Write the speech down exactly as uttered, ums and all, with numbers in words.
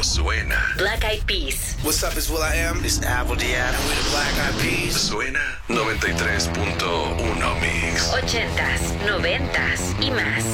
Esto suena. Black Eyed Peas. What's up, it's Will I Am. It's Apple Diab. And we're the Black Eyed Peas. Suena noventa y tres punto uno Mix. Ochentas, noventas y más.